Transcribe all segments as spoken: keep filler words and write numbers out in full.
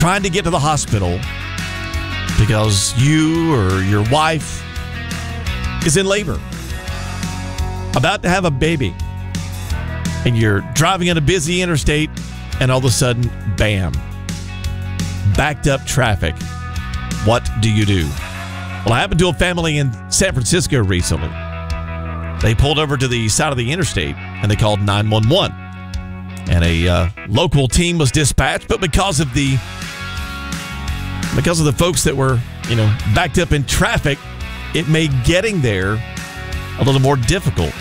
trying to get to the hospital because you or your wife is in labor, about to have a baby, and you're driving on a busy interstate, and all of a sudden, bam, backed up traffic. What do you do? Well, it happened to a family in San Francisco recently. They pulled over to the side of the interstate, and they called nine one one. And a uh, local team was dispatched, but because of the because of the folks that were, you know, backed up in traffic, it made getting there a little more difficult.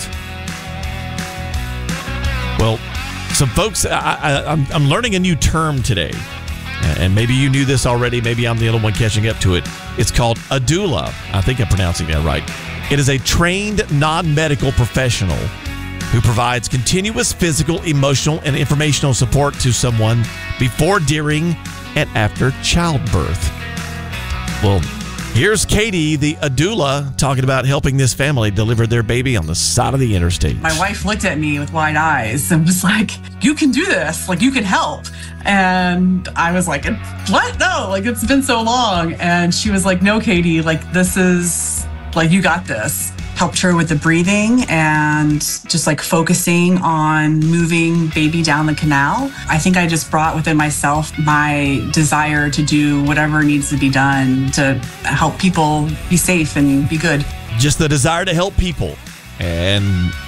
Well, some folks, I, I, I'm, I'm learning a new term today, and maybe you knew this already. Maybe I'm the only one catching up to it. It's called a doula. I think I'm pronouncing that right. It is a trained non-medical professional who provides continuous physical, emotional, and informational support to someone before, during, and after childbirth. Well, here's Katie, the doula, talking about helping this family deliver their baby on the side of the interstate. My wife looked at me with wide eyes and was like, you can do this. Like, you can help. And I was like, what? No, like, it's been so long. And she was like, no, Katie, like, this is, like, you got this. Helped her with the breathing and just like focusing on moving baby down the canal. I think I just brought within myself my desire to do whatever needs to be done to help people be safe and be good. Just the desire to help people. And